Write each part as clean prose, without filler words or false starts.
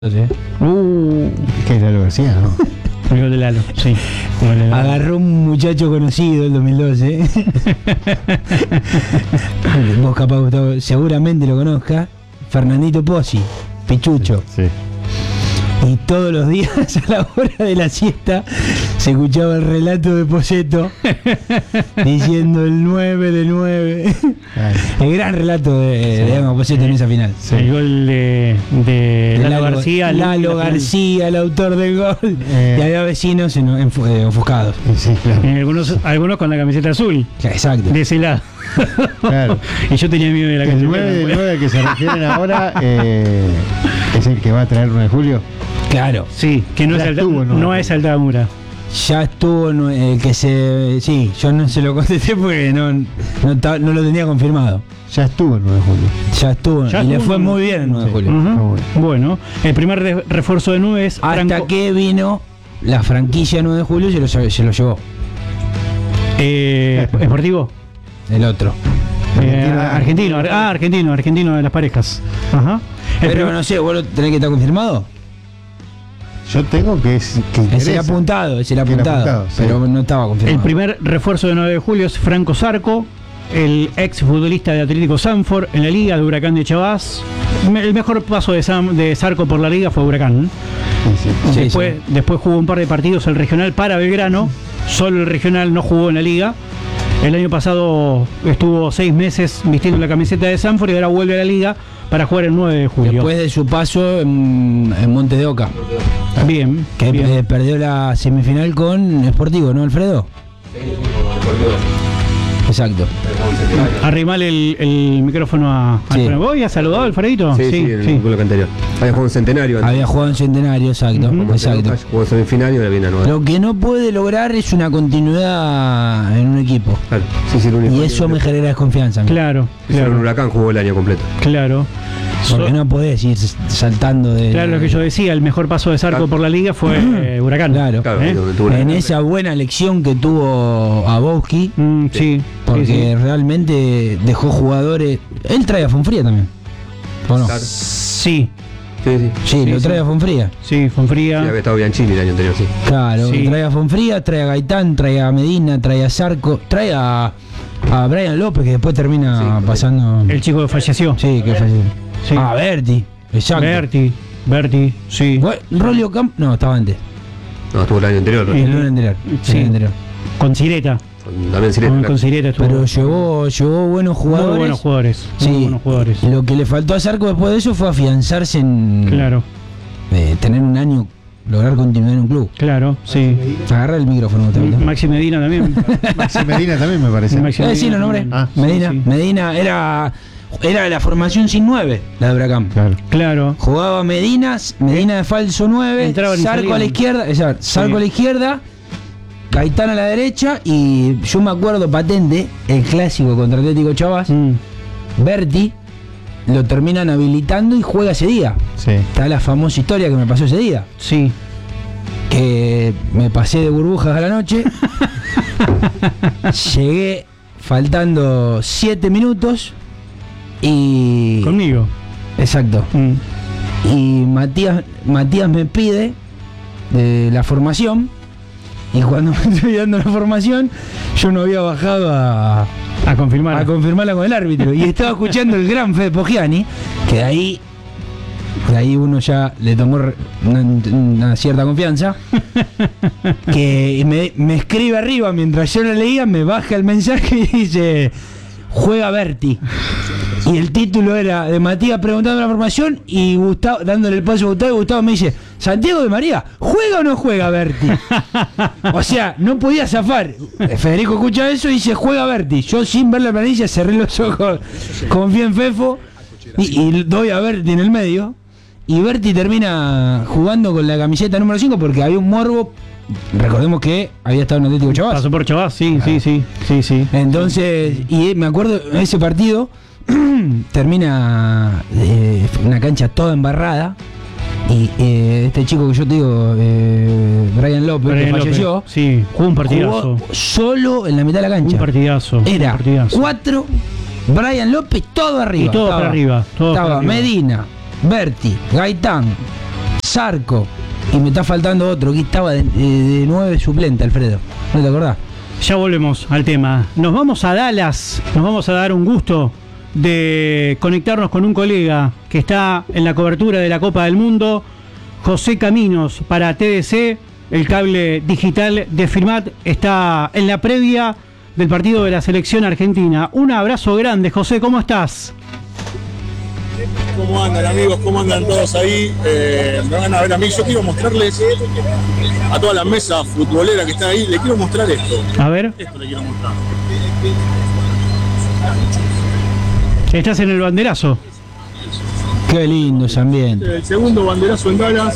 Que es Lalo García, ¿no? El gol de Lalo, sí. Agarró un muchacho conocido el 2012. Vos capaz, Gustavo, seguramente lo conozca. Fernandito Pozzi, Pichucho. Sí. Y todos los días a la hora de la siesta se escuchaba el relato de Posetto diciendo el 9 de 9. El gran relato de Emma Posetto en esa final. Sí. El gol de Lalo García. Lalo García, el autor del gol. Y había vecinos ofuscados. Sí, claro. Algunos con la camiseta azul. Exacto. De ese lado. Claro. Y yo tenía miedo de la El camiseta. 9 de 9 al que se refieren ahora es el que va a traer el 9 de julio. Claro. Sí, que no, no es Altamura. Ya estuvo el que se... Sí, yo no se lo contesté porque no lo tenía confirmado. Ya estuvo el 9 de julio. Ya estuvo. Y le fue muy bien el 9 de julio. Bueno, el primer refuerzo de 9 es hasta que vino la franquicia 9 de julio y se lo llevó. ¿Esportivo? El otro. Argentino de las parejas. Ajá. Pero no sé, ¿vos lo tenés que estar confirmado? Yo tengo que es el apuntado, pero sí. No estaba confirmado. El primer refuerzo de 9 de julio es Franco Zarco, el ex futbolista de Atlético Sanford en la liga de Huracán de Chavás. El mejor paso de Zarco por la liga fue Huracán. Sí. Después jugó un par de partidos el regional para Belgrano, solo el regional, no jugó en la liga. El año pasado estuvo 6 meses vistiendo la camiseta de Sanford y ahora vuelve a la liga para jugar el 9 de julio. Después de su paso en Monte de Oca. Bien. Que perdió la semifinal con Sportivo, ¿no, Alfredo? Exacto. Arrimale el micrófono a Alfredo. ¿Vos habías saludado, Alfredito? Sí, en el bloque anterior. Había jugado en Centenario antes. Había jugado en Centenario, exacto. Exacto. Jugó en semifinal y ahora viene a nueva. Lo que no puede lograr es una continuidad en un equipo. Claro. Y eso me genera desconfianza. Claro. En Huracán jugó el año completo. Claro. Porque no podés ir saltando de... Claro, lo que yo decía, el mejor paso de Zarco por la liga fue Huracán. Claro. En esa buena elección que tuvo Abowski, sí. Porque realmente dejó jugadores... Él trae a Fonfría también, ¿o no? Claro. Sí, lo trae a Fonfría. Sí, Fonfría. Sí, había estado Bianchini el año anterior, sí. Claro, trae a Fonfría, trae a Gaitán, trae a Medina, trae a Zarco, trae a Brian López, que después termina pasando... El chico que falleció. Sí, que falleció. Sí. Berti, exacto. Berti, sí. Rolio Camp, no, estaba antes. No, estuvo el año anterior. El año anterior. Sí. El anterior. Con Cireta. También Cireta. Con Cireta estuvo. Pero llevó buenos jugadores. Muy buenos jugadores. Sí. Muy buenos jugadores. Lo que le faltó a Zarco después de eso fue afianzarse en... Claro. Tener un año, lograr continuidad en un club. Claro, sí. Agarra el micrófono. Maxi Medina también. Maxi Medina también me parece. Sí, lo nombré. Medina. Sí. Medina era la formación sin 9, la de Huracán. Claro. Jugaba Medina de falso 9, Zarco a la izquierda, Zarco a la izquierda, Gaitán a la derecha, y yo me acuerdo patente, el clásico contra Atlético Chavás, Berti lo terminan habilitando y juega ese día. Sí. Está la famosa historia que me pasó ese día. Sí. Que me pasé de burbujas a la noche, llegué faltando 7 minutos y... Conmigo. Exacto. Y Matías me pide de la formación, y cuando me estoy dando la formación yo no había bajado a confirmarla con el árbitro, y estaba escuchando el gran Fede Poggiani, que de ahí uno ya le tomó una cierta confianza, que me escribe arriba mientras yo lo leía, me baja el mensaje y dice: juega Berti. Y el título era de Matías preguntando la formación y Gustavo dándole el paso a Gustavo, y Gustavo me dice: Santiago de María, ¿juega o no juega Berti? O sea, no podía zafar. Federico escucha eso y dice: juega Berti. Yo, sin ver la planilla, cerré los ojos, confié en Fefo y doy a Berti en el medio, y Berti termina jugando con la camiseta número 5 porque había un morbo. Recordemos que había estado en Atlético Chavás. Pasó por Chavás, sí. Entonces, y me acuerdo, en ese partido termina una cancha toda embarrada, y este chico que yo te digo, Brian López, que falleció, sí, jugó un partidazo. Jugó solo en la mitad de la cancha. Un partidazo. Era 4, Brian López, todo arriba. Y todo para arriba. Estaba Medina, Berti, Gaitán, Zarco. Y me está faltando otro, que estaba de 9 suplente, Alfredo. ¿No te acordás? Ya volvemos al tema. Nos vamos a Dallas, nos vamos a dar un gusto de conectarnos con un colega que está en la cobertura de la Copa del Mundo, José Caminos, para TDC, el cable digital de Firmat, está en la previa del partido de la selección argentina. Un abrazo grande, José, ¿cómo estás? ¿Cómo andan, amigos? ¿Cómo andan todos ahí? Me van a ver a mí. Yo quiero mostrarles a toda la mesa futbolera que está ahí, le quiero mostrar esto. A ver. Esto le quiero mostrar. Estás en el banderazo. Qué lindo ese ambiente. El segundo banderazo en Dallas.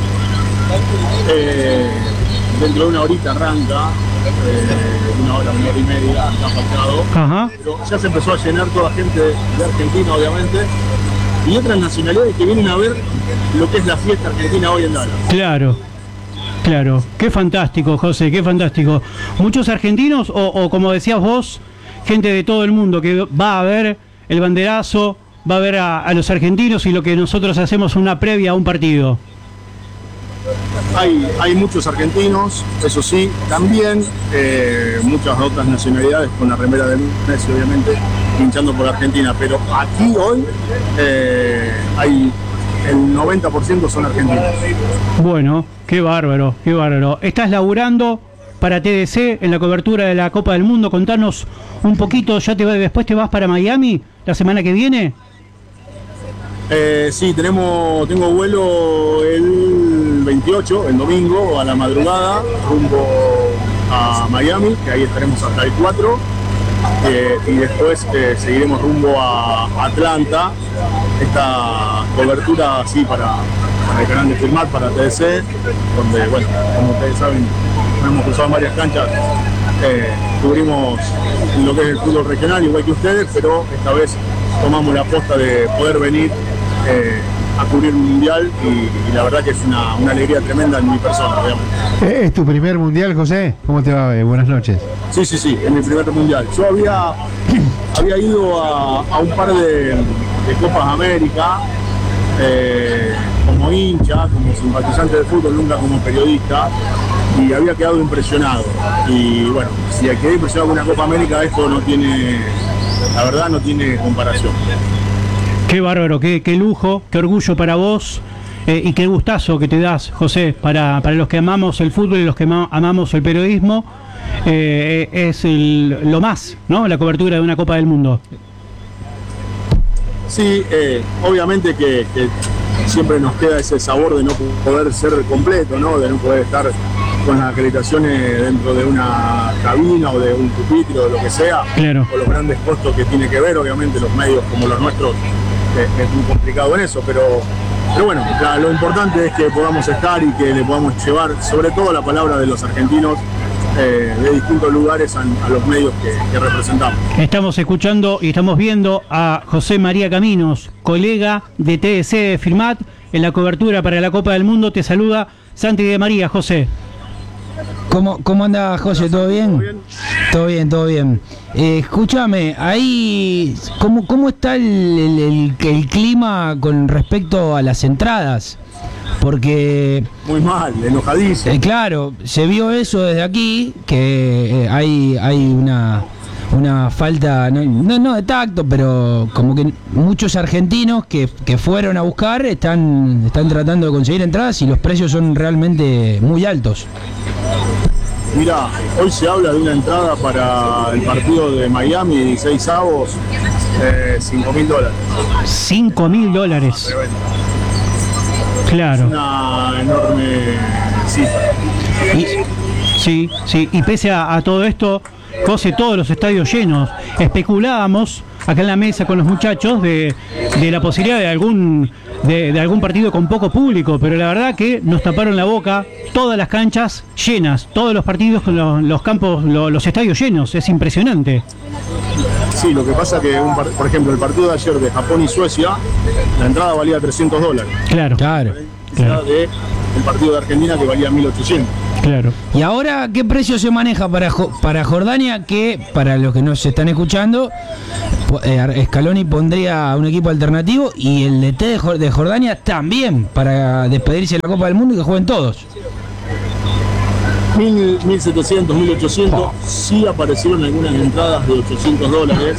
Dentro de una horita arranca. Una hora y media ha faltado. Ajá. Pero ya se empezó a llenar toda gente de Argentina, obviamente. Y otras nacionalidades que vienen a ver lo que es la fiesta argentina hoy en Dallas. Claro, claro. Qué fantástico, José, qué fantástico. Muchos argentinos o como decías vos, gente de todo el mundo que va a ver el banderazo, va a ver a los argentinos y lo que nosotros hacemos una previa a un partido. Hay muchos argentinos, eso sí, también muchas otras nacionalidades con la remera del Messi, obviamente, hinchando por Argentina, pero aquí hoy hay el 90% son argentinos. Bueno, qué bárbaro, qué bárbaro. Estás laburando para TDC en la cobertura de la Copa del Mundo. Contanos un poquito, después te vas para Miami la semana que viene. Sí, tengo vuelo el 28, el domingo, a la madrugada, rumbo a Miami, que ahí estaremos hasta el 4, y después seguiremos rumbo a Atlanta. Esta cobertura así para el canal de Firmat, para TDC, donde, bueno, como ustedes saben, hemos cruzado en varias canchas, cubrimos lo que es el fútbol regional, igual que ustedes, pero esta vez tomamos la aposta de poder venir a cubrir un mundial y la verdad que es una alegría tremenda en mi persona, obviamente. ¿Es tu primer mundial, José? ¿Cómo te va? Buenas noches. Sí, es mi primer mundial. Yo había ido a un par de Copas América como hincha, como simpatizante del fútbol, nunca como periodista, y había quedado impresionado. Y bueno, si quedé impresionado con una Copa América, esto la verdad no tiene comparación. Qué bárbaro, qué lujo, qué orgullo para vos y qué gustazo que te das, José, para los que amamos el fútbol y los que amamos el periodismo. Es lo más, ¿no? La cobertura de una Copa del Mundo. Sí, obviamente que siempre nos queda ese sabor de no poder ser completo, ¿no? De no poder estar con las acreditaciones dentro de una cabina o de un pupitre o de lo que sea, claro, con los grandes costos que tiene que ver, obviamente los medios como los nuestros, es muy complicado en eso, pero bueno, lo importante es que podamos estar y que le podamos llevar sobre todo la palabra de los argentinos de distintos lugares a los medios que representamos. Estamos escuchando y estamos viendo a José María Caminos, colega de TDC de Firmat, en la cobertura para la Copa del Mundo. Te saluda Santi de María, José. ¿Cómo anda, José? ¿Todo bien? Todo bien. Escúchame, ahí, ¿cómo está el clima con respecto a las entradas? Porque... Muy mal, enojadísimo. Claro, se vio eso desde aquí, que hay una falta, no de tacto, pero como que muchos argentinos que fueron a buscar están tratando de conseguir entradas y los precios son realmente muy altos. Mirá, hoy se habla de una entrada para el partido de Miami, 16 avos, $5.000. $5.000. Claro. Es una enorme cifra. Sí, y pese a todo esto, José, todos los estadios llenos. Especulábamos acá en la mesa con los muchachos de la posibilidad de algún partido con poco público, pero la verdad que nos taparon la boca, todas las canchas llenas, todos los partidos con los campos, los estadios llenos, es impresionante. Sí, lo que pasa que, por ejemplo, el partido de ayer de Japón y Suecia, la entrada valía $300. Claro. El partido de Argentina que valía 1.800. Claro. ¿Y ahora qué precio se maneja para Jordania? Que para los que nos están escuchando, Scaloni pondría un equipo alternativo y el DT de Jordania también, para despedirse de la Copa del Mundo y que jueguen todos. 1.700, 1.800, sí aparecieron algunas entradas de $800,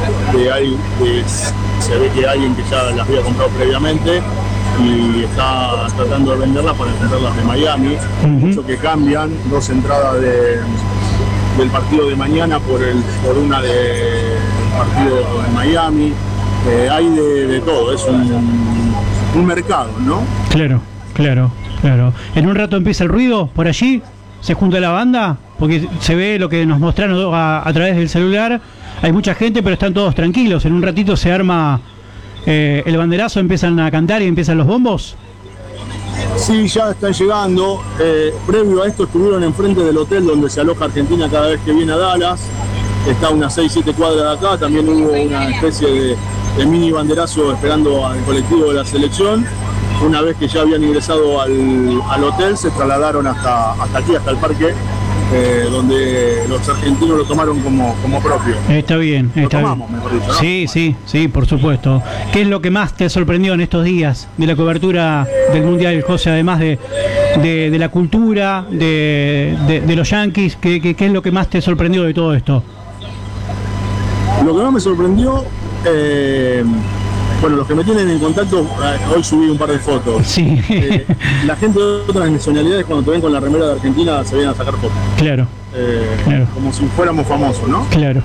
se ve que alguien que ya las había comprado previamente y está tratando de venderlas para comprarlas de Miami. Mucho que cambian, 2 entradas del partido de mañana por una del partido de Miami. Hay de todo, es un mercado, ¿no? Claro. En un rato empieza el ruido por allí. Se junta la banda, porque se ve lo que nos mostraron a través del celular. Hay mucha gente, pero están todos tranquilos. En un ratito se arma el banderazo, empiezan a cantar y empiezan los bombos. Sí, ya están llegando. Previo a esto estuvieron enfrente del hotel donde se aloja Argentina cada vez que viene a Dallas. Está a unas 6-7 cuadras de acá. También hubo una especie de mini banderazo esperando al colectivo de la selección. Una vez que ya habían ingresado al hotel, se trasladaron hasta aquí, hasta el parque, donde los argentinos lo tomaron como propio. Está bien. Tomamos, mejor dicho, ¿no? Sí, por supuesto. ¿Qué es lo que más te sorprendió en estos días de la cobertura del Mundial, José? Además de la cultura, de los Yankees, ¿qué es lo que más te sorprendió de todo esto? Lo que más me sorprendió... Bueno, los que me tienen en contacto, hoy subí un par de fotos. Sí. La gente de otras nacionalidades, cuando te ven con la remera de Argentina, se vienen a sacar fotos. Claro. Como si fuéramos famosos, ¿no? Claro.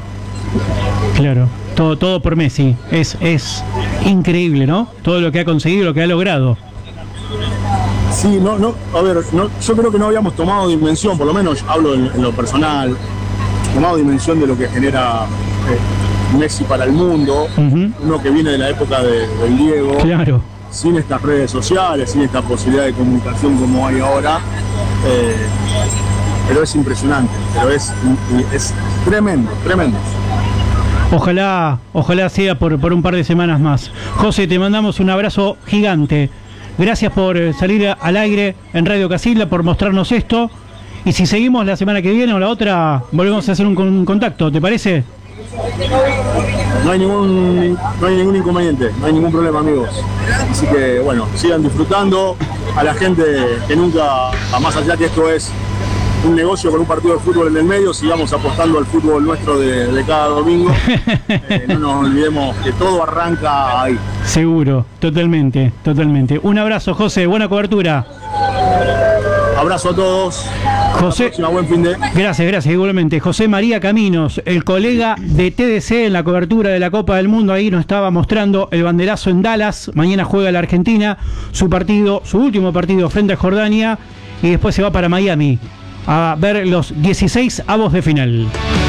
Todo por Messi. Es increíble, ¿no? Todo lo que ha conseguido, lo que ha logrado. Sí, yo creo que no habíamos tomado dimensión, por lo menos hablo en lo personal, tomado dimensión de lo que genera Messi para el mundo, uno que viene de la época del Diego, claro, sin estas redes sociales, sin esta posibilidad de comunicación como hay ahora, pero es impresionante, pero es tremendo. Ojalá sea por un par de semanas más. José, te mandamos un abrazo gigante. Gracias por salir al aire en Radio Casilda, por mostrarnos esto. Y si seguimos la semana que viene o la otra, volvemos a hacer un contacto, ¿te parece? No hay ningún inconveniente, no hay ningún problema, amigos. Así que bueno, sigan disfrutando. A la gente que nunca, más allá que esto es un negocio con un partido de fútbol en el medio, sigamos apostando al fútbol nuestro de cada domingo. No nos olvidemos que todo arranca ahí. Seguro, totalmente. Un abrazo, José, buena cobertura. Abrazo a todos. José, Buen fin de... Gracias, igualmente. José María Caminos, el colega de TDC en la cobertura de la Copa del Mundo, ahí nos estaba mostrando el banderazo en Dallas. Mañana juega la Argentina, su último partido frente a Jordania, y después se va para Miami a ver los 16 avos de final.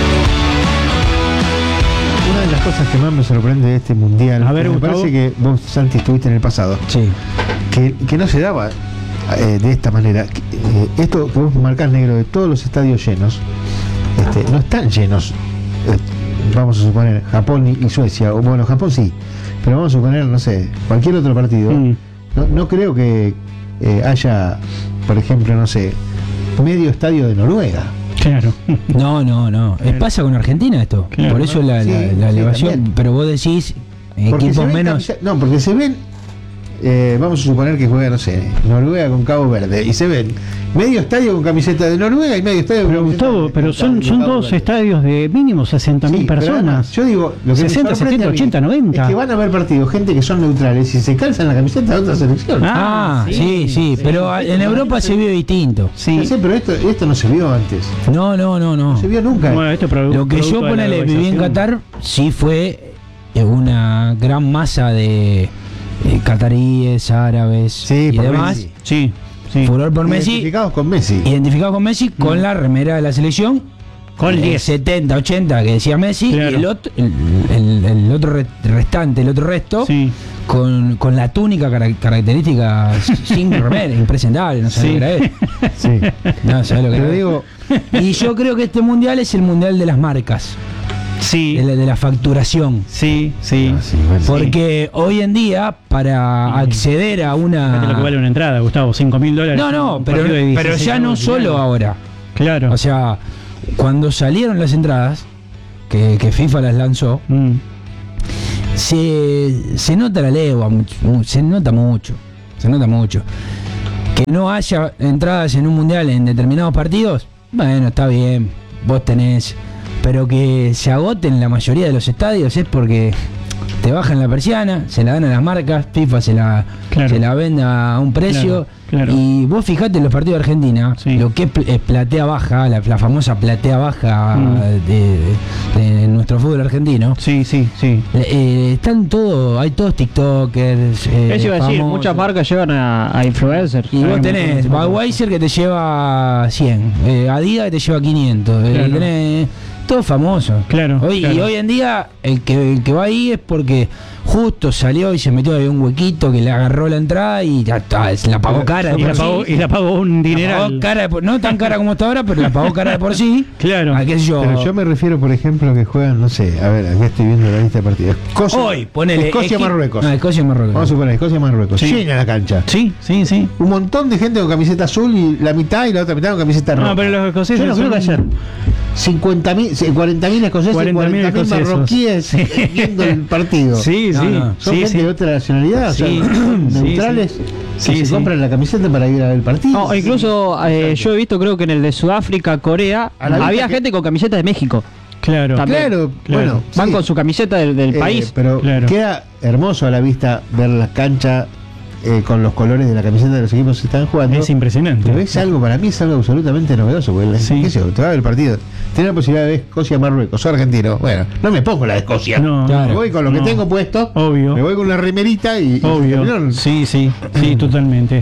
Una de las cosas que más me sorprende de este mundial, a ver, me parece que vos, Santi, estuviste en el pasado, sí, que no se daba de esta manera. Esto que vos marcás, negro, de todos los estadios llenos, no están llenos. Vamos a suponer Japón y Suecia, o bueno, Japón sí, pero vamos a suponer, no sé, cualquier otro partido. No creo que haya, por ejemplo, no sé, medio estadio de Noruega. Claro. No. Pasa con Argentina esto. Claro, por eso la elevación. También. Pero vos decís equipos menos. Porque se ven, vamos a suponer que juega, no sé, Noruega con Cabo Verde, y se ven medio estadio con camiseta de Noruega y medio estadio con camiseta Gustavo, pero son dos estadios de mínimo 60.000 personas. Yo digo, lo que 60, me 70, 80, 90. es que van a haber partidos, gente que son neutrales y se calzan la camiseta de otra selección. Sí, pero en Europa se vio distinto. Sí. Ya sé, pero esto no se vio antes. No. No se vio nunca. Bueno, Lo que yo viví en Qatar sí fue una gran masa de cataríes, árabes y demás. Messi. Sí. Furor por Messi. Identificados con Messi. Con la remera de la selección. Con el 10. 70, 80 que decía Messi. Claro. Y el otro restante, el otro resto. Sí. Con la túnica característica sin remera, impresentable, no sé lo que era él. Sí. No sé lo que Pero era. digo, Y yo creo que este mundial es el mundial de las marcas, Sí. de la facturación. Sí. bueno. Porque hoy en día, para acceder a Fíjate lo que vale una entrada, Gustavo, $5.000. No, Un partido de pero 16 ya no avos de solo final. ahora. Claro. O sea, cuando salieron las entradas, que FIFA las lanzó, se nota la legua, se nota mucho. Que no haya entradas en un mundial en determinados partidos, bueno, está bien, vos tenés. Pero que se agoten la mayoría de los estadios es porque te bajan la persiana, se la dan a las marcas, FIFA se la vende a un precio. Claro. Y vos fijate en los partidos de Argentina, lo que es platea baja, la famosa platea baja de nuestro fútbol argentino. Sí. Están todos, hay todos TikTokers. Eso iba a decir, muchas marcas llevan a influencers. Y vos tenés Budweiser que te lleva 100, Adidas que te lleva 500, tenés todo famoso. Y hoy en día el que va ahí es porque justo salió y se metió ahí un huequito que le agarró la entrada y ya está, la pagó cara. Y la pagó un dineral. No tan cara como está ahora, pero la pagó cara de por sí. Claro. Pero yo me refiero, por ejemplo, que juegan, no sé, a ver, aquí estoy viendo la lista de partidos. Hoy, ponele. Escocia-Marruecos. Escocia-Marruecos. Vamos a suponer, Escocia-Marruecos. Sí. Llena la cancha. Sí. Un montón de gente con camiseta azul y la mitad y la otra mitad con camiseta roja. No, pero los escoceses yo no creo que ayer 50.000, 40.000 escoceses, 40.000 marroquíes viendo el partido. Son gente de otra nacionalidad, o sea, neutrales que se compran la camiseta para ir a ver el partido. No, incluso yo he visto, creo que en el de Sudáfrica, Corea, había gente con camiseta de México. Claro, bueno, van con su camiseta del país. Pero queda hermoso a la vista ver las canchas con los colores de la camiseta de los equipos que están jugando. Es impresionante. Pero es algo, para mí es algo absolutamente novedoso, porque qué sé yo, te va a ver el partido, tenés la posibilidad de ver Escocia-Marruecos, soy argentino, bueno, no me pongo la de Escocia, me voy con lo que tengo puesto, obvio, me voy con una remerita y obvio, sí, totalmente.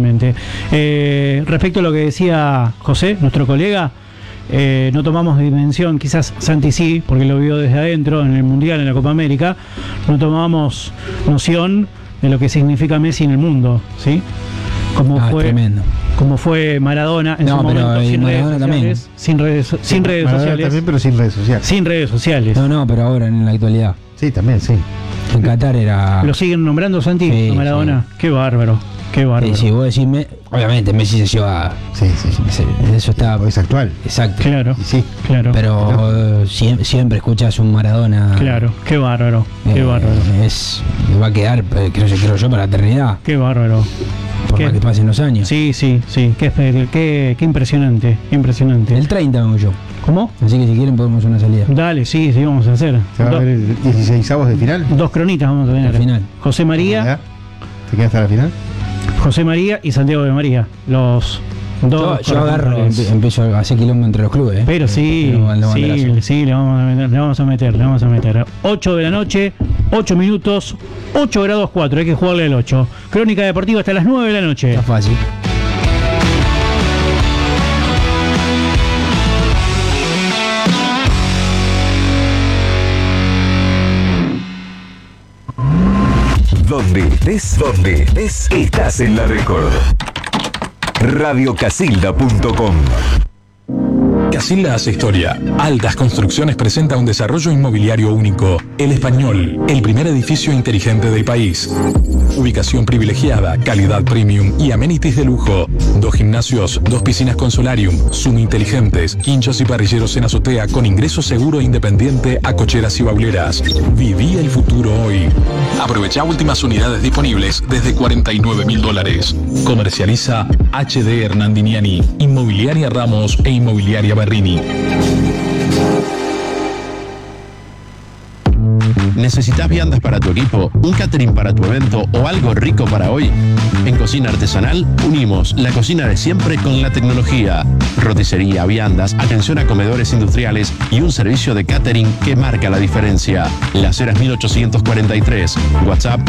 Respecto a lo que decía José, nuestro colega, no tomamos dimensión, quizás Santi sí, porque lo vio desde adentro en el Mundial, en la Copa América, no tomamos noción de lo que significa Messi en el mundo, ¿sí? Como fue Maradona en su momento, sin redes sociales. También, pero sin redes sociales. Sin redes sociales. No, pero ahora en la actualidad. Sí, también, sí. En Qatar era... ¿Lo siguen nombrando, Santi? Maradona. Sí. Qué bárbaro. Sí, vos decís, obviamente Messi se lleva. Sí. Eso está. Es actual. Exacto. Claro. Sí. Claro. Pero siempre escuchas un Maradona. Claro. Qué bárbaro. Va a quedar, creo yo, para la eternidad. Qué bárbaro. Por más que pasen los años. Sí. Qué impresionante. El 30 vengo yo. ¿Cómo? Así que si quieren podemos hacer una salida. Dale, sí, vamos a hacer. ¿Se va a ver el 16avos de final? 2 cronitas vamos a tener. Al final. José María. ¿Te quedas hasta la final? José María y Santiago de María, los dos. Yo agarro, empiezo a hacer quilombo entre los clubes. Pero le vamos a meter. 8 de la noche, 8 minutos, 8 grados 4, hay que jugarle el 8. Crónica deportiva hasta las 9 de la noche. Está fácil. Donde estés, estás en la Record. Radiocasilda.com. Casilda hace historia. Altas Construcciones presenta un desarrollo inmobiliario único. El Español, el primer edificio inteligente del país. Ubicación privilegiada, calidad premium y amenities de lujo. 2 gimnasios, 2 piscinas con solarium, Zoom inteligentes, quinchos y parrilleros en azotea con ingreso seguro e independiente a cocheras y bauleras. Viví el futuro hoy. Aprovecha últimas unidades disponibles desde $49.000. Comercializa HD Hernandiniani, Inmobiliaria Ramos e Inmobiliaria Berrini. ¿Necesitas viandas para tu equipo, un catering para tu evento o algo rico para hoy? En Cocina Artesanal unimos la cocina de siempre con la tecnología. Roticería, viandas, atención a comedores industriales y un servicio de catering que marca la diferencia. Las Heras 1843, WhatsApp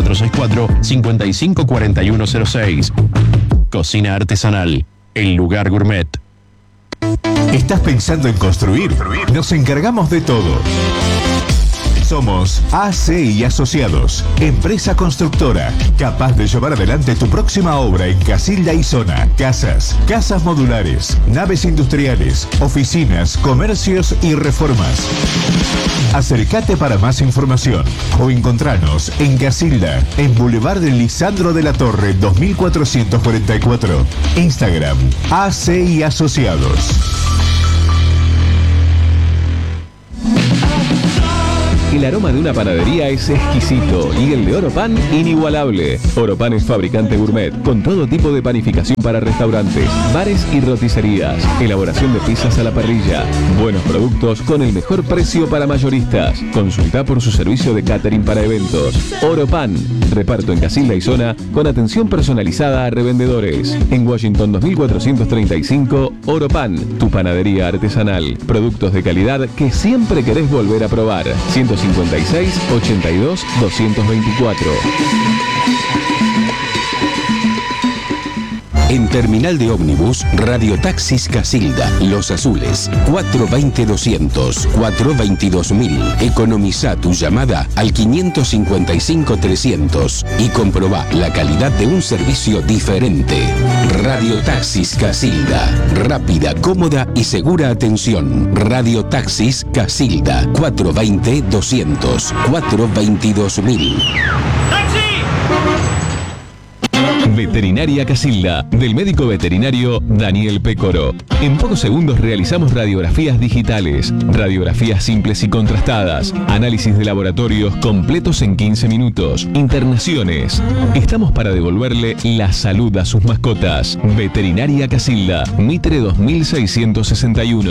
3464-554106. Cocina Artesanal, el lugar gourmet. ¿Estás pensando en construir? Nos encargamos de todo. Somos AC y Asociados, empresa constructora, capaz de llevar adelante tu próxima obra en Casilda y zona. Casas modulares, naves industriales, oficinas, comercios y reformas. Acércate para más información o encontranos en Casilda, en Boulevard de Lisandro de la Torre 2444. Instagram, AC y Asociados. El aroma de una panadería es exquisito y el de Oropan inigualable. Oropan es fabricante gourmet con todo tipo de panificación para restaurantes, bares y roticerías. Elaboración de pizzas a la parrilla. Buenos productos con el mejor precio para mayoristas. Consulta por su servicio de catering para eventos. Oropan. Reparto en Casilda y zona con atención personalizada a revendedores. En Washington 2435, Oropan, tu panadería artesanal. Productos de calidad que siempre querés volver a probar. 156 82 224. En Terminal de Ómnibus, Radiotaxis Casilda, Los Azules, 420-200, 422.000. Economiza tu llamada al 555-300 y comprobá la calidad de un servicio diferente. Radiotaxis Casilda, rápida, cómoda y segura atención. Radiotaxis Casilda, 420-200, 422.000. Veterinaria Casilda, del médico veterinario Daniel Pécoro. En pocos segundos realizamos radiografías digitales, radiografías simples y contrastadas, análisis de laboratorios completos en 15 minutos, internaciones. Estamos para devolverle la salud a sus mascotas. Veterinaria Casilda, Mitre 2661.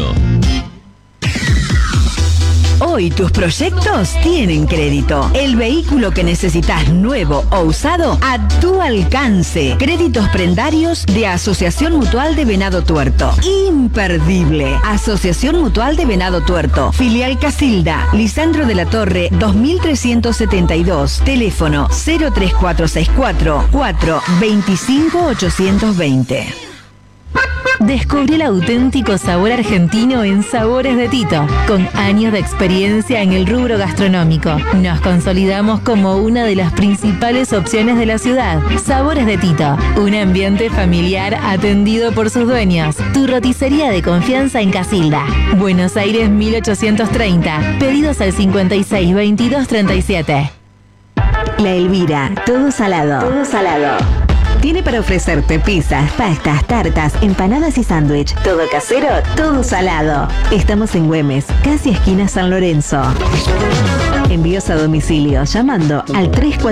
Hoy tus proyectos tienen crédito. El vehículo que necesitas nuevo o usado a tu alcance. Créditos prendarios de Asociación Mutual de Venado Tuerto. Imperdible. Asociación Mutual de Venado Tuerto. Filial Casilda. Lisandro de la Torre 2372. Teléfono 03464 425 820. Descubrí el auténtico sabor argentino en Sabores de Tito. Con años de experiencia en el rubro gastronómico, nos consolidamos como una de las principales opciones de la ciudad. Sabores de Tito, un ambiente familiar atendido por sus dueños. Tu roticería de confianza en Casilda, Buenos Aires 1830. Pedidos al 56 22 37. La Elvira, todo salado. Todo salado. Tiene para ofrecerte pizzas, pastas, tartas, empanadas y sándwich. Todo casero, todo salado. Estamos en Güemes, casi esquina San Lorenzo. Envíos a domicilio llamando al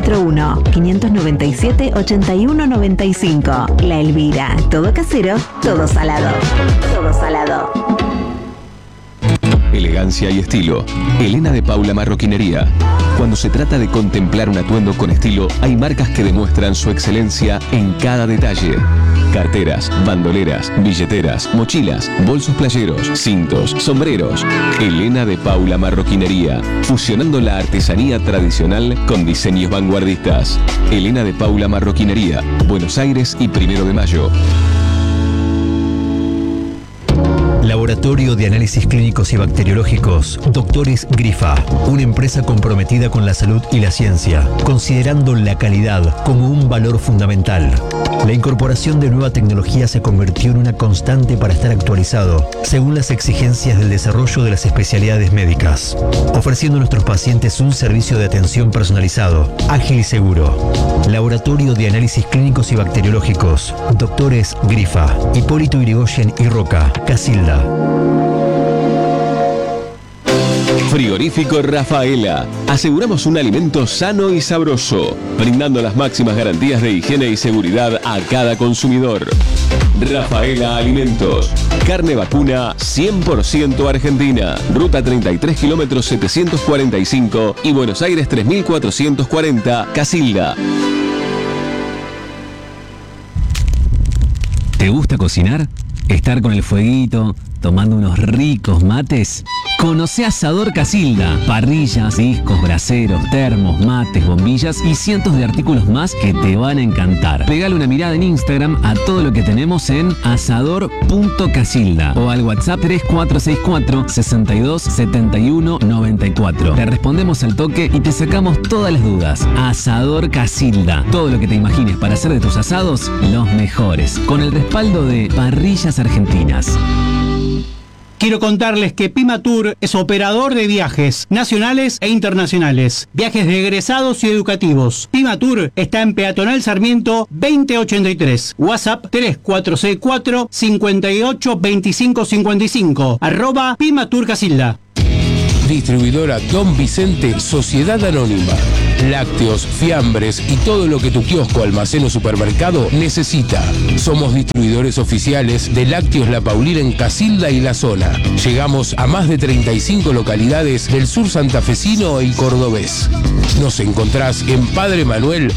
341-597-8195. La Elvira, todo casero, todo salado. Todo salado. Elegancia y estilo. Elena de Paula Marroquinería. Cuando se trata de contemplar un atuendo con estilo, hay marcas que demuestran su excelencia en cada detalle. Carteras, bandoleras, billeteras, mochilas, bolsos playeros, cintos, sombreros. Elena de Paula Marroquinería. Fusionando la artesanía tradicional con diseños vanguardistas. Elena de Paula Marroquinería. Buenos Aires y 1 de Mayo. Laboratorio de Análisis Clínicos y Bacteriológicos, Doctores Grifa, una empresa comprometida con la salud y la ciencia, considerando la calidad como un valor fundamental. La incorporación de nueva tecnología se convirtió en una constante para estar actualizado, según las exigencias del desarrollo de las especialidades médicas, ofreciendo a nuestros pacientes un servicio de atención personalizado, ágil y seguro. Laboratorio de Análisis Clínicos y Bacteriológicos, Doctores Grifa, Hipólito Yrigoyen y Roca, Casilda. Frigorífico Rafaela. Aseguramos un alimento sano y sabroso, brindando las máximas garantías de higiene y seguridad a cada consumidor. Rafaela Alimentos. Carne vacuna 100% argentina. Ruta 33 kilómetros 745 y Buenos Aires 3440, Casilda. ¿Te gusta cocinar? ¿Estar con el fueguito, tomando unos ricos mates? Conoce Asador Casilda. Parrillas, discos, braseros, termos, mates, bombillas y cientos de artículos más que te van a encantar. Pegale una mirada en Instagram a todo lo que tenemos en asador.casilda o al WhatsApp 3464 62 71 94. Te respondemos al toque y te sacamos todas las dudas. Asador Casilda. Todo lo que te imagines para hacer de tus asados los mejores. Con el respaldo de Parrillas Argentinas. Quiero contarles que Pimatur es operador de viajes nacionales e internacionales, viajes de egresados y educativos. Pimatur está en Peatonal Sarmiento 2083, WhatsApp 3464 58 25 55, @Pimatur Casilda. Distribuidora Don Vicente, Sociedad Anónima. Lácteos, fiambres y todo lo que tu kiosco, almacén o supermercado necesita. Somos distribuidores oficiales de Lácteos La Paulina en Casilda y la zona. Llegamos a más de 35 localidades del sur santafesino y cordobés. Nos encontrás en Padre Manuel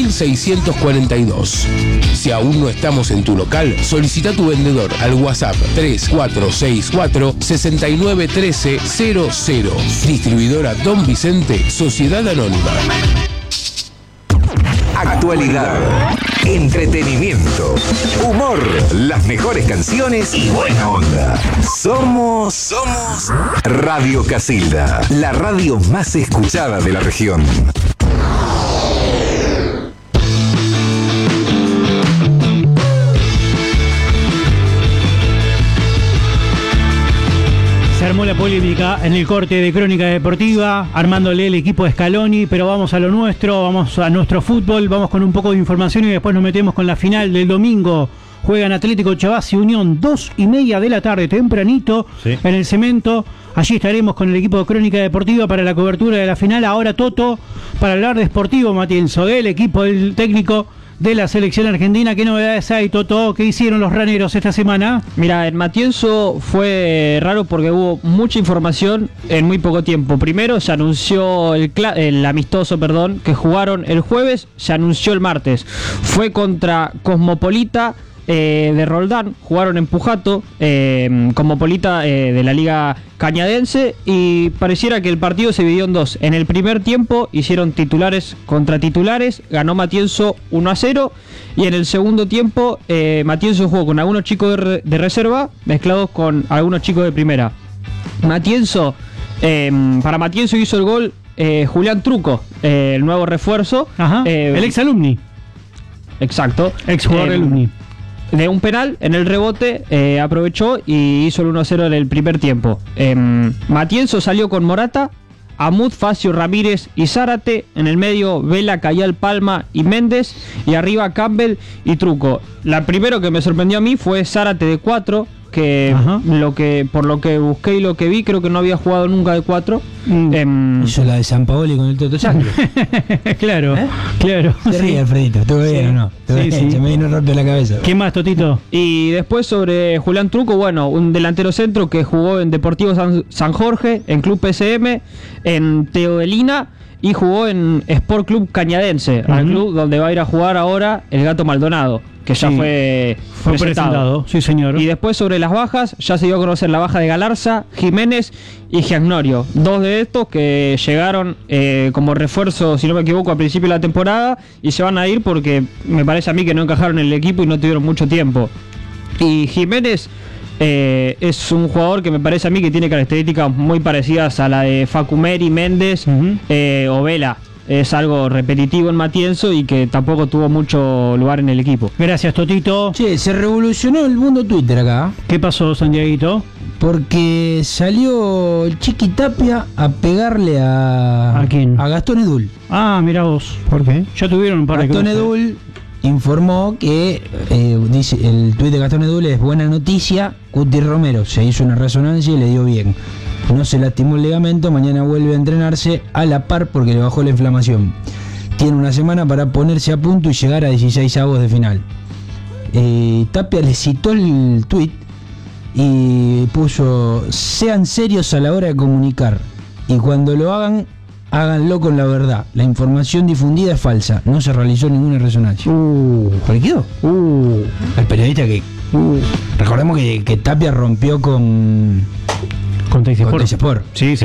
2642. Si aún no estamos en tu local, solicita tu vendedor al WhatsApp 3464 691300. Distribuidora Don Vicente, Sociedad Anónima. Actualidad, entretenimiento, humor, las mejores canciones y buena onda. Somos Radio Casilda, la radio más escuchada de la región. Se armó la polémica en el corte de Crónica Deportiva, armándole el equipo de Scaloni, pero vamos a lo nuestro, vamos a nuestro fútbol, vamos con un poco de información y después nos metemos con la final del domingo. Juegan Atlético Chavaz y Unión, 2:30 de la tarde, tempranito, en el Cemento. Allí estaremos con el equipo de Crónica Deportiva para la cobertura de la final. Ahora Toto, para hablar de Sportivo Matienzo, del equipo del técnico de la selección argentina. ¿Qué novedades hay, Toto? ¿Qué hicieron los raneros esta semana? Mira, en Matienzo fue raro porque hubo mucha información en muy poco tiempo. Primero se anunció el amistoso, que jugaron el jueves, se anunció el martes. Fue contra Cosmopolita de Roldán, jugaron en Pujato, Cosmopolita de la Liga Cañadense, y pareciera que el partido se dividió en dos. En el primer tiempo hicieron titulares contra titulares, ganó Matienzo 1-0, y en el segundo tiempo Matienzo jugó con algunos chicos de reserva mezclados con algunos chicos de primera. Para Matienzo hizo el gol Julián Truco, el nuevo refuerzo. El ex alumni. Exacto. Ex jugador de alumni. De un penal, en el rebote aprovechó y hizo el 1-0 en el primer tiempo. Matienzo salió con Morata, Amud, Facio, Ramírez y Zárate. En el medio, Vela, Cayal, Palma y Méndez. Y arriba, Campbell y Truco. La primero que me sorprendió a mí fue Zárate de 4, que por lo que busqué y lo que vi, creo que no había jugado nunca de 4. Hizo la de San Paoli con el Toto Sangre. Claro. Se ríe, Alfredito. ¿Estuvo bien o no? Se me vino roto la cabeza. ¿Qué más, Totito? Y después sobre Julián Truco, un delantero centro que jugó en Deportivo San Jorge, en Club PSM, en Teodelina, y jugó en Sport Club Cañadense, al club donde va a ir a jugar ahora el Gato Maldonado, que ya fue presentado. Sí, señor. Y después sobre las bajas, ya se dio a conocer la baja de Galarza, Jiménez y Giagnorio. Dos de estos que llegaron como refuerzo, si no me equivoco, a principio de la temporada, y se van a ir porque me parece a mí que no encajaron en el equipo y no tuvieron mucho tiempo. Y Jiménez es un jugador que me parece a mí que tiene características muy parecidas a la de Facumeri, Méndez o Vela. Es algo repetitivo en Matienzo y que tampoco tuvo mucho lugar en el equipo. Gracias, Totito. Che, se revolucionó el mundo Twitter acá. ¿Qué pasó, Santiaguito? Porque salió Chiqui Tapia a pegarle a quién? A Gastón Edul. Ah, mira vos. ¿Por qué? Ya tuvieron un par de Gastón Edul informó que dice, el tuit de Gastón Edul es: buena noticia, Cuti Romero se hizo una resonancia y le dio bien. No se lastimó el ligamento, mañana vuelve a entrenarse a la par porque le bajó la inflamación. Tiene una semana para ponerse a punto y llegar a 16avos de final. Tapia le citó el tuit y puso: sean serios a la hora de comunicar y cuando lo hagan, háganlo con la verdad. La información difundida es falsa, no se realizó ninguna resonancia. ¿Por qué quedó? El periodista que... Recordemos que Tapia rompió con Teisespor. Sí.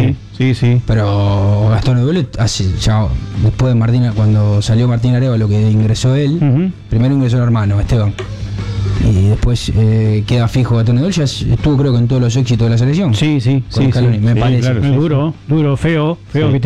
Pero Gastón Edul ya después de Martín, cuando salió Martín Arévalo, que ingresó él, primero ingresó el hermano, Esteban. Y después queda fijo Gastón Edul, ya estuvo creo que en todos los éxitos de la selección. Sí. Me parece. Claro, duro, feo que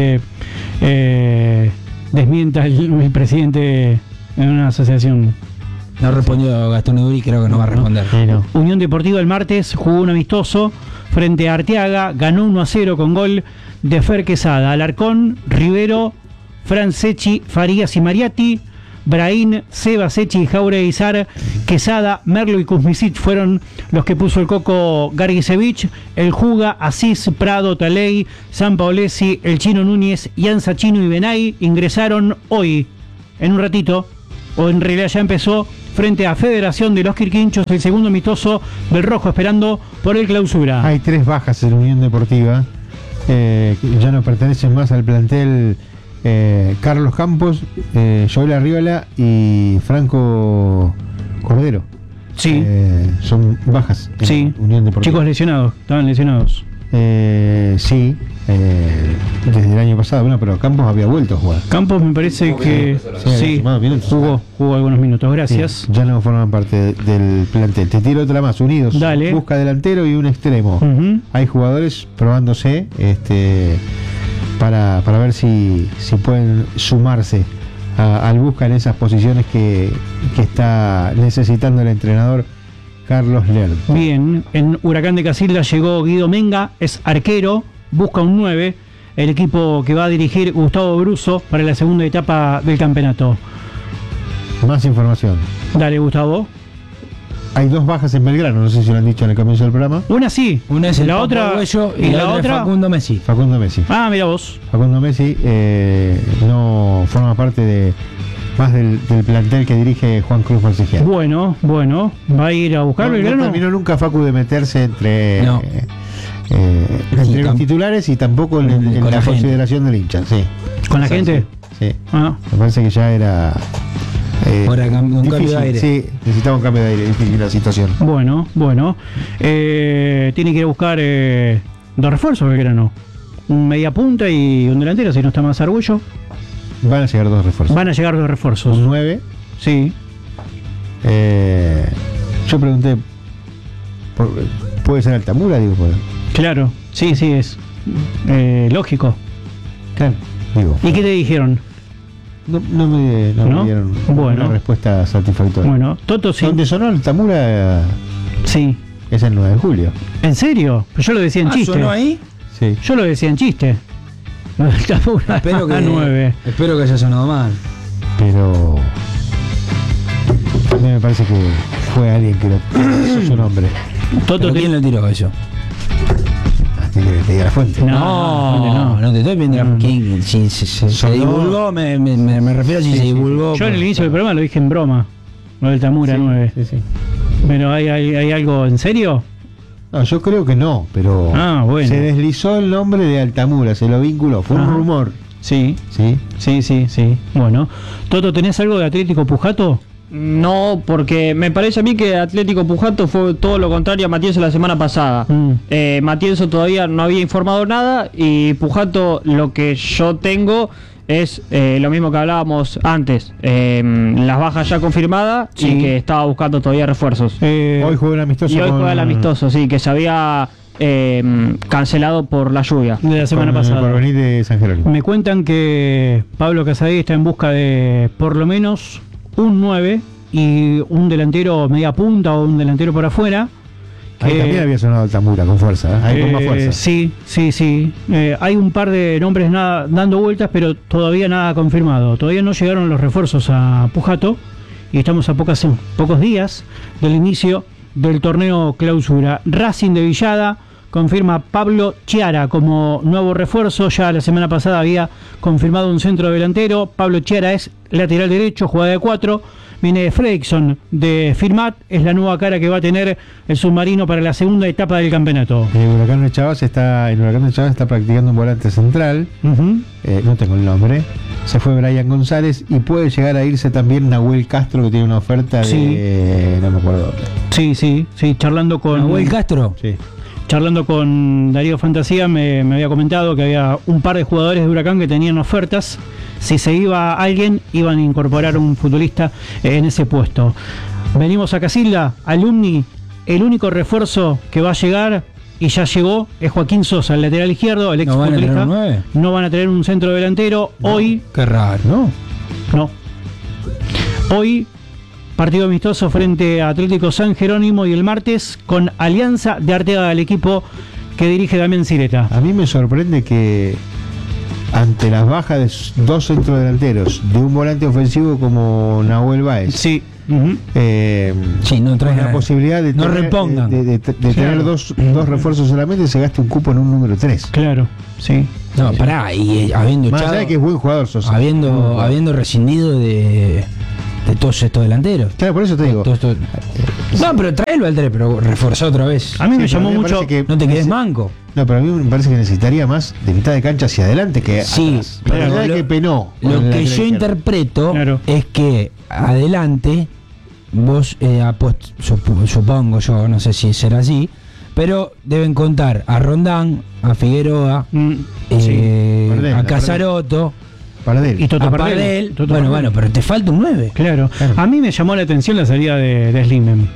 te desmienta el presidente en una asociación. No respondió Gastón Edul y creo que no va a responder. Unión Deportiva el martes jugó un amistoso frente a Arteaga, ganó 1-0 con gol de Fer Quesada. Alarcón, Rivero, Franceschi, Farías y Mariatti Brahim, Seba, Sechi, Jauregui, Sar, Quesada, Merlo y Kuzmisic fueron los que puso el Coco Gargisevich, el Juga, Asís, Prado, Taley, Sampaolesi, el Chino Núñez, Ian Sachino y Benay ingresaron hoy, en un ratito, o en realidad ya empezó, frente a Federación de los Quirquinchos, el segundo amistoso del Rojo, esperando por el Clausura. Hay 3 bajas en Unión Deportiva, que ya no pertenecen más al plantel. Carlos Campos, Joel Arriola y Franco Cordero. Sí. Son bajas en Sí. Unión Deportiva. Chicos lesionados, estaban lesionados. Sí, desde el año pasado, bueno, pero Campos había vuelto a jugar. Campos me parece que sí, jugó algunos minutos, gracias. Sí, ya no forman parte del plantel. Te tiro otra más, Unidos. Dale. Busca delantero y un extremo. Hay jugadores probándose para ver si pueden sumarse al Busca en esas posiciones que está necesitando el entrenador Carlos Lerdo. Bien, en Huracán de Casilda llegó Guido Menga, es arquero, busca un 9, el equipo que va a dirigir Gustavo Bruso para la segunda etapa del campeonato. Más información. Dale, Gustavo. Hay 2 bajas en Belgrano, no sé si lo han dicho en el comienzo del programa. Una sí, una es el la Papo otra Arguello y la otra Facundo Messi. Facundo Messi. Ah, mira vos. Facundo Messi no forma parte del plantel que dirige Juan Cruz Marcigiano. Bueno, va a ir a buscar Belgrano. No terminó nunca Facu de meterse entre los titulares y tampoco en la consideración del hincha. Sí. ¿Con la gente? Sí. Ah. Me parece que ya era ahora un cambio de aire. Sí, necesitaba un cambio de aire, difícil la situación. Bueno. Tiene que ir a buscar 2 refuerzos Belgrano. Un media punta y un delantero, si no está más Arguello. Van a llegar 2 refuerzos. Van a llegar 2 refuerzos. Un 9. Sí. Yo pregunté, ¿puede ser Altamura? Digo, Claro, sí, es lógico. Claro, digo. ¿Y qué te dijeron? No me dieron una respuesta satisfactoria. Bueno, Toto sí. ¿Dónde sonó Altamura? Sí. Es el 9 de julio. ¿En serio? Pero yo lo decía en chiste. ¿Sonó ahí? Sí. Yo lo decía en chiste. Espero que 9. Espero que haya sonado mal. Pero a mí me parece que fue alguien que lo puso su nombre. Toto, ¿quién lo tiró eso? Te diga la fuente. No te estoy viendo quién se divulgó, me refiero a si se divulgó. Yo en el inicio del programa lo dije en broma. Lo del Tamura 9. Sí. Pero ¿hay algo en serio? No, yo creo que no, pero bueno. Se deslizó el nombre de Altamura, se lo vinculó, fue un rumor. Sí. Bueno, Toto, ¿tenés algo de Atlético Pujato? No, porque me parece a mí que Atlético Pujato fue todo lo contrario a Matienzo la semana pasada. Matienzo todavía no había informado nada y Pujato, lo que yo tengo es lo mismo que hablábamos antes, las bajas ya confirmadas y que estaba buscando todavía refuerzos. Hoy juega el amistoso. Y hoy juega el amistoso, sí, que se había cancelado por la lluvia de la semana pasada. Por venir de San Jerónimo. Me cuentan que Pablo Casadei está en busca de por lo menos un 9 y un delantero media punta o un delantero por afuera. Ahí también había sonado Altamura con fuerza, ahí con más fuerza. Sí. Hay un par de nombres dando vueltas, pero todavía nada confirmado. Todavía no llegaron los refuerzos a Pujato y estamos a pocos días del inicio del torneo Clausura. Racing de Villada confirma Pablo Chiara como nuevo refuerzo. Ya la semana pasada había confirmado un centro delantero. Pablo Chiara es lateral derecho, juega de 4. Viene Fredrickson de Firmat, es la nueva cara que va a tener el submarino para la segunda etapa del campeonato. Huracán de Chavas está practicando un volante central. No tengo el nombre. Se fue Brian González y puede llegar a irse también Nahuel Castro, que tiene una oferta de no me acuerdo dónde. Sí, charlando con Nahuel Castro. Sí. Charlando con Darío Fantasía me había comentado que había un par de jugadores de Huracán que tenían ofertas. Si se iba alguien, iban a incorporar un futbolista en ese puesto. Venimos a Casilda, Alumni, el único refuerzo que va a llegar y ya llegó es Joaquín Sosa, el lateral izquierdo, el ex futbolista. No van a tener un centro delantero. Hoy. Qué raro, No. Hoy, partido amistoso frente a Atlético San Jerónimo y el martes con Alianza de Arteaga, el equipo que dirige Damián Cireta. A mí me sorprende que ante las bajas de 2 centrodelanteros, de un volante ofensivo como Nahuel Báez. Sí. Sí, no trae la posibilidad de no tener, repongan. de tener dos refuerzos solamente, se gaste un cupo en un número 3. Claro, sí. No, pará, y habiendo más echado, allá de que es buen jugador Sosa. habiendo rescindido de todos estos delanteros. Claro, por eso te digo. No, pero tráelo al 3, pero reforzá otra vez. A mí me llamó mucho que no te quedes manco. No, pero a mí me parece que necesitaría más de mitad de cancha hacia adelante que atrás. Pero lo que penó. Lo que yo interpreto es que adelante vos supongo yo, no sé si será así, pero deben contar a Rondán, a Figueroa, a Casaroto, Pardel. Y Toto a Pardel. Pardel. Bueno, pero te falta un 9. Claro. A mí me llamó la atención la salida de Slimen.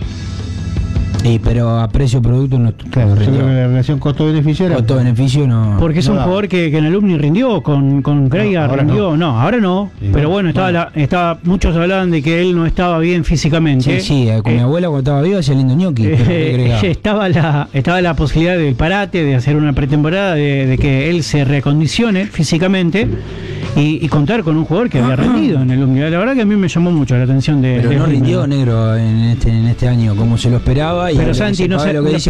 Pero a precio producto no. Claro, yo creo que la relación costo-beneficio era. Costo-beneficio no. Porque es un jugador que en Alumni rindió, con Creiga rindió. No, ahora no. Sí, pero bueno, muchos hablaban de que él no estaba bien físicamente. Sí, con mi abuela cuando estaba viva hacía lindo ñoqui. Estaba la posibilidad del parate, de hacer una pretemporada, de que él se reacondicione físicamente. Y contar con un jugador que había rendido en el Alumni. La verdad que a mí me llamó mucho la atención de. Pero no rindió negro en este año como se lo esperaba. Pero Santi, no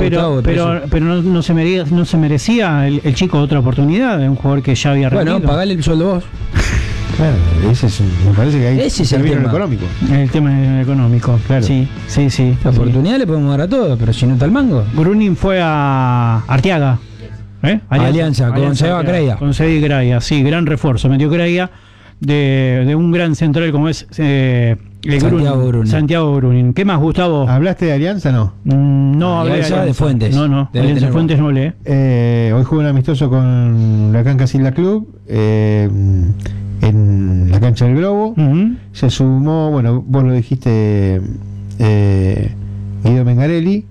se merecía el chico otra oportunidad de un jugador que ya había rendido. Bueno, pagale el sueldo vos. Claro, me parece que ahí ese es el tema económico. El tema económico, claro. Sí. La oportunidad le podemos dar a todos, pero si no está el mango. Grunin fue a Arteaga. Alianza, con Seba Creiga. Con Seba Creiga, sí, gran refuerzo. Metió Creiga de un gran central como es Santiago Grunin. ¿Qué más, Gustavo? ¿Hablaste de Alianza no? No, hablé de Fuentes. No, Alianza de Fuentes no lee. Hoy juega un amistoso con la Casilda Club en la cancha del Globo. Se sumó, bueno, vos lo dijiste, Guido Mengarelli,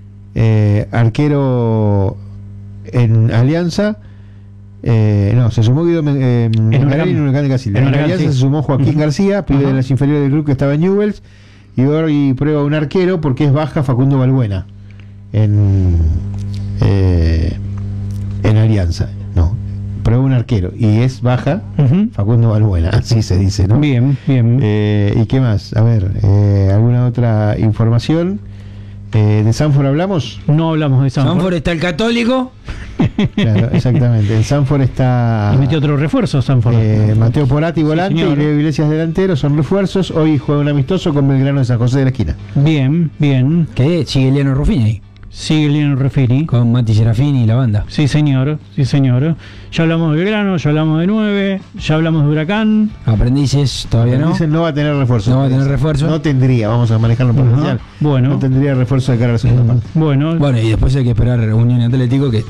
arquero en Alianza. Se sumó Guido Mengarelli en Huracán de Casilda. En Alianza se sumó Joaquín García, pibe de las inferiores del club que estaba en Newell's, y hoy prueba un arquero porque es baja Facundo Balbuena en Alianza. Prueba un arquero y es baja Facundo Balbuena, así se dice, ¿no? Bien. ¿Y qué más? A ver, ¿alguna otra información? ¿De Sanford hablamos? No hablamos de Sanford. Sanford está el Católico. Claro, exactamente. En Sanford está. Y metió otro refuerzo, Sanford. Mateo Porati, volante, y Leo Iglesias, delantero, son refuerzos. Hoy juega un amistoso con Belgrano de San José de la Esquina. Bien. ¿Qué? Sigue Eliano Ruffini ahí. Sigue Eliano Ruffini. Con Mati Serafini y la banda. Sí, señor. Ya hablamos de Belgrano, ya hablamos de 9, ya hablamos de Huracán. Aprendices, todavía no va a tener refuerzo. No tendría, vamos a manejarlo por potencial. Bueno. No tendría refuerzo de cara a la segunda parte. Bueno, y después hay que esperar Unión Atlético que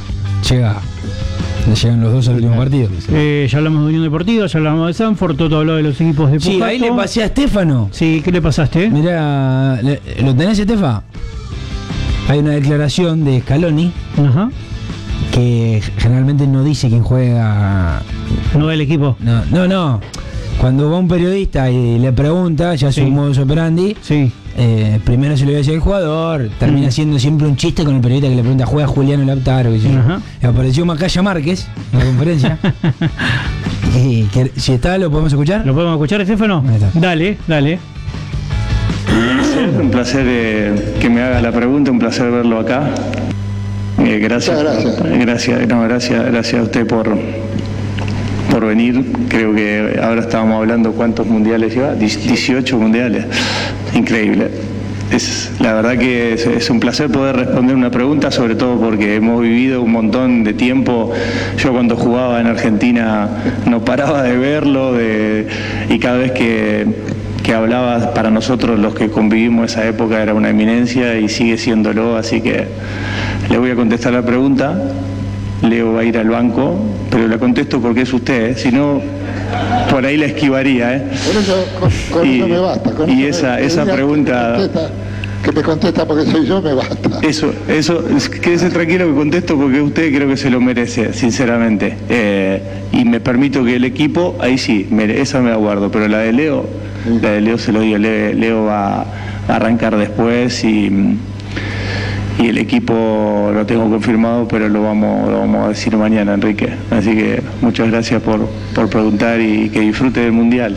llegan los dos al último partido. Ya hablamos de Unión Deportiva, ya hablamos de Sanford, Toto habló de los equipos de Pujato. Sí, ahí le pasé a Estefano. Sí, ¿qué le pasaste? Mirá, ¿lo tenés, Estefa? Hay una declaración de Scaloni que generalmente no dice quién juega. No del equipo. No. Cuando va un periodista y le pregunta, ya su modus operandi, primero se le dice al jugador, termina siendo siempre un chiste con el periodista que le pregunta, ¿juega Juliano Lautaro? Apareció Macaya Márquez en la conferencia. Si está, ¿lo podemos escuchar? ¿Lo podemos escuchar, Estefano? Dale. Un placer que me hagas la pregunta, un placer verlo acá. Gracias a usted por venir. Creo que ahora estábamos hablando cuántos mundiales lleva, 18 mundiales. Increíble. La verdad que es un placer poder responder una pregunta, sobre todo porque hemos vivido un montón de tiempo. Yo cuando jugaba en Argentina no paraba de verlo y cada vez que hablaba, para nosotros los que convivimos esa época era una eminencia y sigue siéndolo, así que le voy a contestar la pregunta. Leo va a ir al banco, pero la contesto porque es usted, si no por ahí la esquivaría. Con eso me basta. Esa pregunta que me contesta porque soy yo me basta. Eso, quédese tranquilo que contesto porque usted creo que se lo merece, sinceramente. Y me permito que el equipo, ahí sí, esa me la guardo, pero la de Leo se lo digo, Leo va a arrancar después y y el equipo lo tengo confirmado, pero lo vamos a decir mañana, Enrique. Así que muchas gracias por preguntar y que disfrute del Mundial.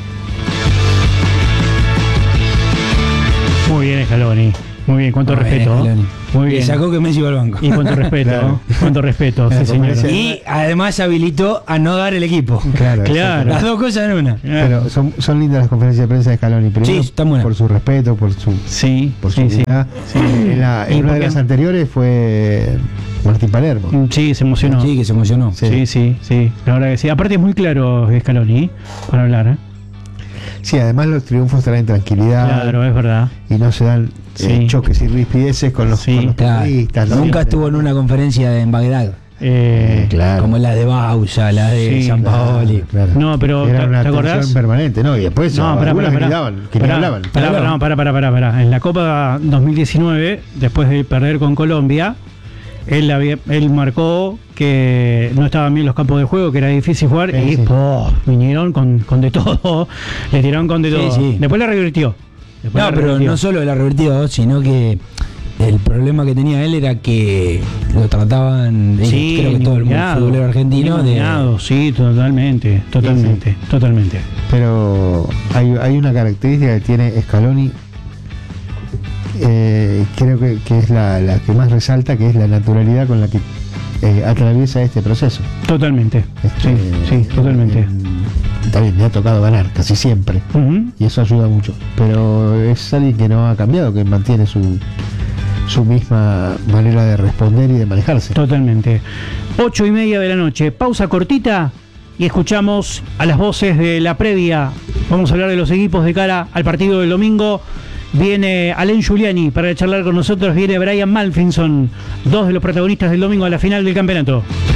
Muy bien, Scaloni. Muy bien, cuánto respeto. Muy bien. Le sacó que Messi iba al banco. Y cuánto respeto, Claro. cuánto respeto, sí, señor. Y además habilitó a no dar el equipo. Claro. Las dos cosas en una. Pero son lindas las conferencias de prensa de Scaloni. Primero, Sí, están buenas. por su respeto, por su humildad. En una de las anteriores fue Martín Palermo. Sí, se emocionó. Sí, que se emocionó. Sí. La verdad que sí. Aparte es muy claro Scaloni para hablar, ¿eh? Sí, además los triunfos traen tranquilidad. Claro, es verdad. Y no se dan choques y rispideces con los periodistas. ¿no? Nunca estuvo en una conferencia en Bagdad. Claro. Como la de Bausa, la de San Paoli. Claro. No, pero Era una ¿te acordás? tensión permanente, ¿no? Y después algunos que ni daban, que ni hablaban. Pará. En la Copa 2019, después de perder con Colombia, él marcó que no estaban bien los campos de juego, que era difícil jugar, y vinieron con de todo, le tiraron con de todo. Sí. Después la revirtió. Pero no solo la revirtió, sino que el problema que tenía él era que lo trataban, creo que todo el mundo futbolero argentino, sí, totalmente. Pero hay una característica que tiene Scaloni, creo que es la que más resalta, que es la naturalidad con la que atraviesa este proceso. Totalmente. Sí, totalmente. También le ha tocado ganar casi siempre, y eso ayuda mucho. Pero es alguien que no ha cambiado, que mantiene su misma manera de responder y de manejarse. Totalmente. 8:30 de la noche, pausa cortita y escuchamos a las voces de la previa. Vamos a hablar de los equipos de cara al partido del domingo. Viene Alain Giuliani para charlar con nosotros, viene Brian Malfinson, dos de los protagonistas del domingo a la final del campeonato.